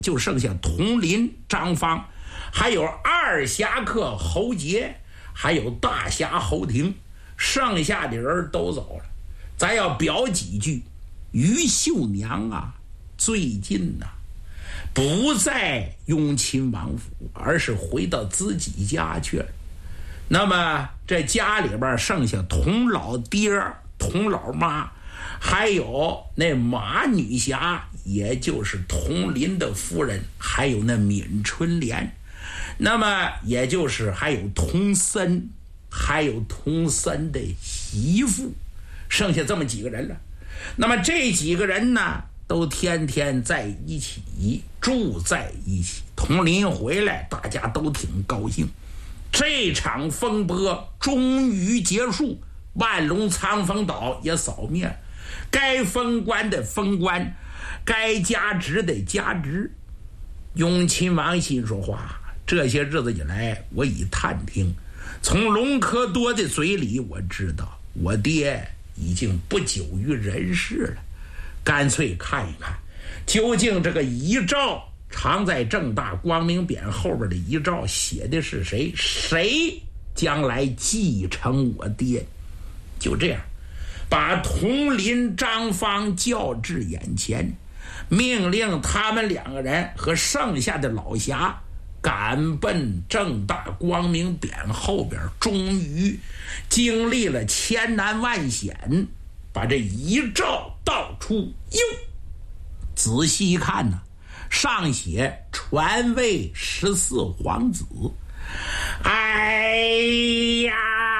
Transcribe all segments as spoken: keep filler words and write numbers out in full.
就剩下统领张方，还有二侠客侯杰，还有大侠侯廷，剩下的人都走了。咱要表几句，于秀娘啊，最近呐、啊，不在雍亲王府，而是回到自己家去了。那么这家里边剩下童老爹、童老妈，还有那马女侠，也就是童林的夫人，还有那闵春莲，那么也就是还有童森，还有童森的媳妇，剩下这么几个人了。那么这几个人呢，都天天在一起，住在一起。童林回来，大家都挺高兴。这场风波终于结束，万隆苍风岛也扫灭了，该封官的封官，该加职的加职。雍亲王心说话，这些日子以来，我已探听，从隆科多的嘴里我知道，我爹已经不久于人世了，干脆看一看，究竟这个遗诏藏在正大光明匾后边的遗诏写的是谁？谁将来继承我爹？就这样，把统领张方叫至眼前，命令他们两个人和剩下的老侠赶奔正大光明匾后边。终于经历了千难万险，把这遗诏道出。哟，仔细一看呢，上写传位十四皇子。哎呀，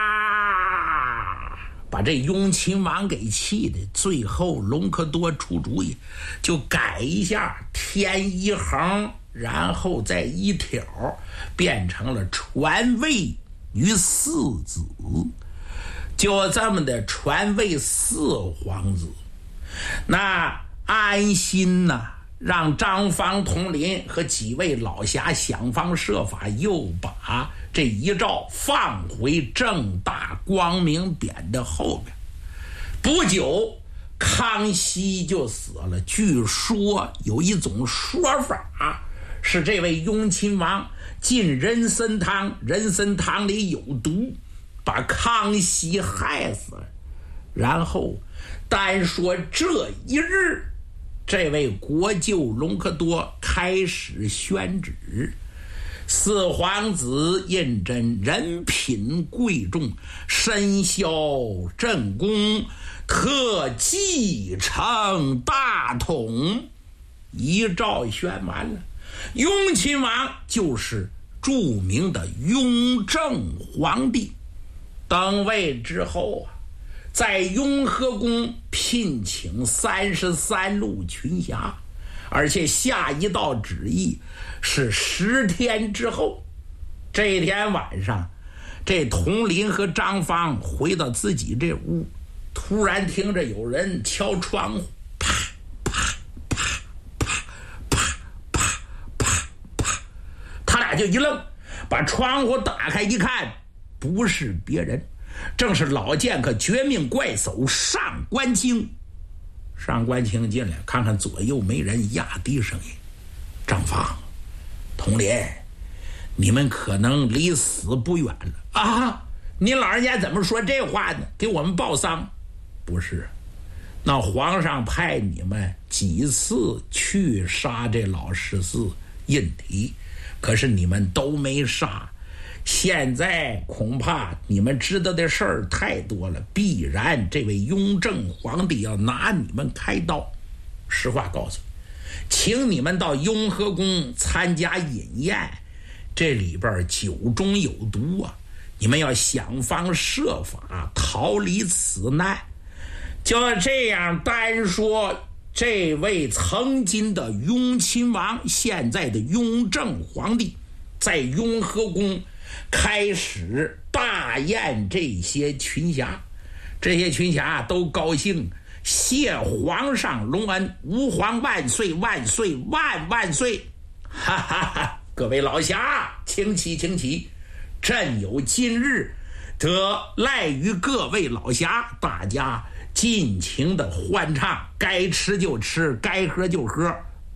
把这雍亲王给气的，最后隆科多出主意，就改一下，添一横，然后再一条，变成了传位于四子，就这么的传位四皇子。那安心呐、啊，让张方、统领和几位老侠想方设法，又把这遗诏放回正大光明匾的后边。不久，康熙就死了。据说有一种说法，是这位雍亲王进人参汤，人参汤里有毒，把康熙害死了。然后单说这一日，这位国舅隆科多开始宣旨，四皇子胤禛人品贵重，身效正宫，特继承大统。遗诏宣完了，雍亲王就是著名的雍正皇帝。登位之后啊，在雍和宫聘请三十三路群侠，而且下一道旨意是十天之后。这一天晚上，这统领和张方回到自己这屋，突然听着有人敲窗户，啪啪啪啪啪啪啪啪，他俩就一愣，把窗户打开一看，不是别人，正是老剑客绝命怪手上官清。上官清进来看看左右没人，压低声音：张方、统领，你们可能离死不远了啊！您老人家怎么说这话呢？给我们报丧？不是，那皇上派你们几次去杀这老十四胤禔，可是你们都没杀。现在恐怕你们知道的事儿太多了，必然这位雍正皇帝要拿你们开刀。实话告诉你，请你们到雍和宫参加饮宴，这里边酒中有毒啊，你们要想方设法逃离此难。就这样，单说这位曾经的雍亲王，现在的雍正皇帝，在雍和宫开始大宴这些群侠。这些群侠都高兴，谢皇上隆恩，吾皇万岁万岁万万岁！哈哈哈！各位老侠，请起请起，朕有今日，得赖于各位老侠，大家尽情的欢畅，该吃就吃，该喝就喝，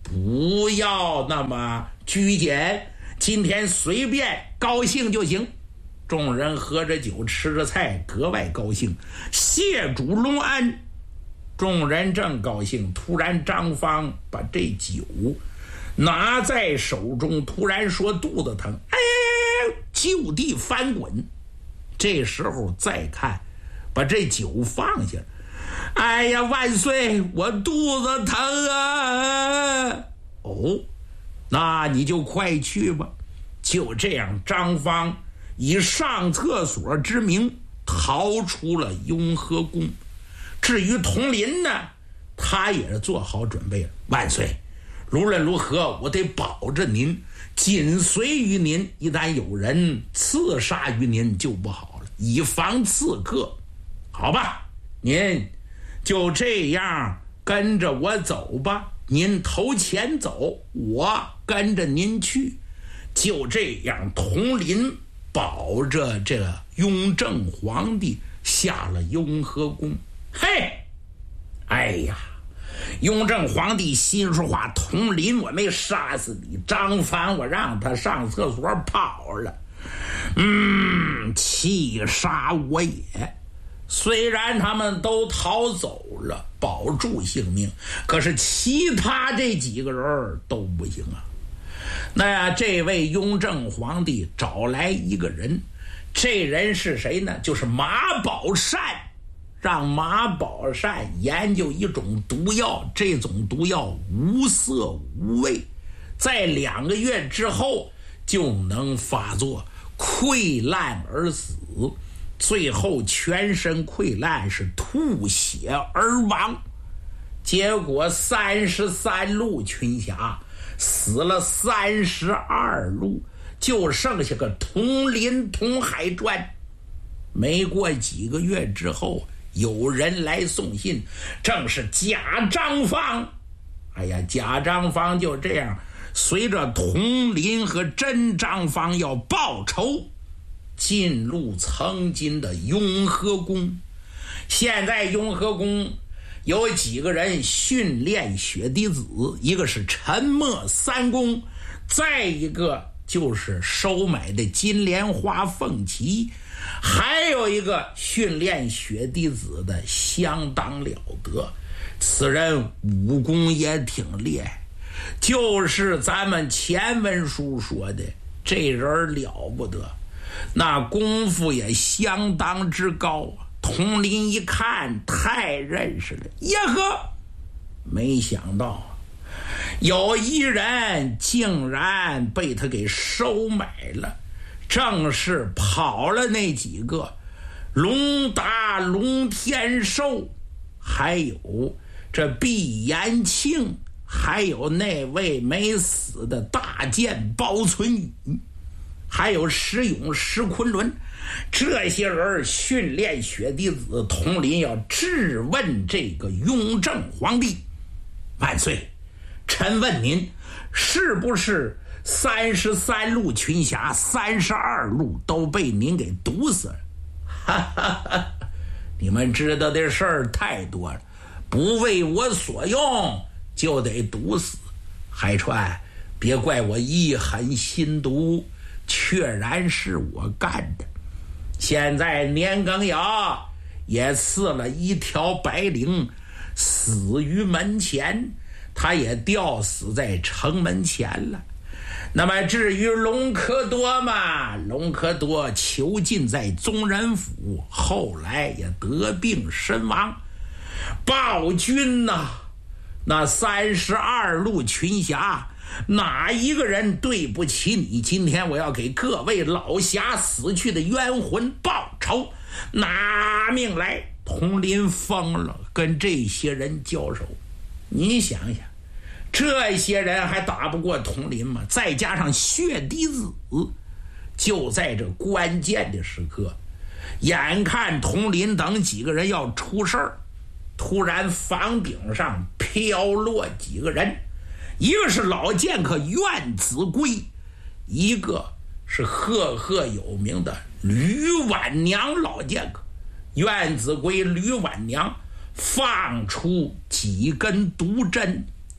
不要那么拘谨，今天随便高兴就行。众人喝着酒，吃着菜，格外高兴，谢主隆恩。众人正高兴，突然张方把这酒拿在手中，突然说肚子疼，哎，就地翻滚。这时候再看，把这酒放下，哎呀，万岁，我肚子疼啊！哦，那你就快去吧。就这样，张方以上厕所之名逃出了雍和宫。至于佟林呢，他也是做好准备了。万岁，无论如何我得保着您，紧随于您，一旦有人刺杀于您就不好了，以防刺客。好吧，您就这样跟着我走吧，您头前走，我跟着您去。就这样，佟林保着这个雍正皇帝下了雍和宫。嘿，哎呀，雍正皇帝心说话，佟林我没杀死你，张帆我让他上厕所跑了，嗯，气杀我也。虽然他们都逃走了，保住性命，可是其他这几个人都不行啊。那这位雍正皇帝找来一个人，这人是谁呢？就是马宝善，让马宝善研究一种毒药，这种毒药无色无味，在两个月之后就能发作，溃烂而死，最后全身溃烂，是吐血而亡。结果三十三路群侠死了三十二路，就剩下个佟林佟海传。没过几个月之后，有人来送信，正是贾张方。哎呀，贾张方就这样随着佟林和真张方要报仇，进入曾经的雍和宫。现在雍和宫有几个人训练血滴子，一个是陈默三公，再一个就是收买的金莲花凤旗，还有一个训练血滴子的相当了得，此人武功也挺厉害，就是咱们前文书说的这人了不得，那功夫也相当之高啊。佟林一看太认识了，耶呵，没想到有一人竟然被他给收买了，正是跑了那几个龙达、龙天寿，还有这毕延庆，还有那位没死的大剑包存宇，还有石勇、石昆仑，这些人训练血滴子。佟林要质问这个雍正皇帝，万岁，臣问您，是不是三十三路群侠三十二路都被您给毒死了？哈哈哈，你们知道的事儿太多了，不为我所用就得毒死。海川，别怪我一狠心毒，确然是我干的。现在年羹尧也赐了一条白绫，死于门前，他也吊死在城门前了。那么至于隆科多嘛，隆科多囚禁在宗人府，后来也得病身亡。暴君呐、啊，那三十二路群侠哪一个人对不起你？今天我要给各位老侠死去的冤魂报仇，拿命来！佟林疯了，跟这些人交手，你想想，这些人还打不过佟林吗？再加上血滴子，就在这关键的时刻，眼看佟林等几个人要出事儿，突然房顶上飘落几个人，一个是老剑客苑子圭，一个是赫赫有名的吕婉娘老剑客。苑子圭、吕婉娘放出几根毒针，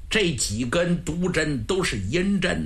这几根毒针都是银针。